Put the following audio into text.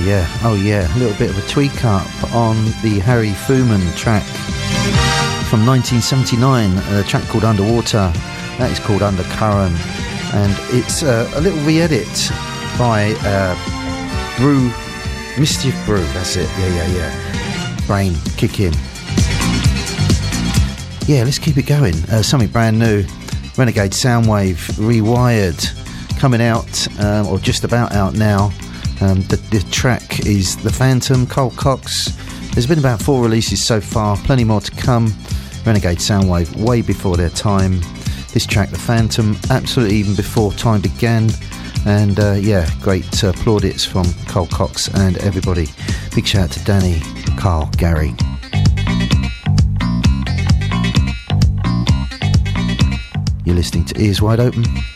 oh yeah, a little bit of a tweak up on the Harry Fuman track from 1979, a track called Underwater. That is called Undercurrent, and it's a little re-edit by Brew, Mischief Brew, that's it, yeah. Brain, kick in. Yeah, let's keep it going. Something brand new, Renegade Soundwave, Rewired, coming out, or just about out now. The track is The Phantom, Carl Cox. There's been about 4 releases so far, plenty more to come. Renegade Soundwave, way before their time. This track, The Phantom, absolutely even before time began. And great plaudits from Carl Cox and everybody. Big shout out to Danny, Carl, Gary. You're listening to Ears Wide Open.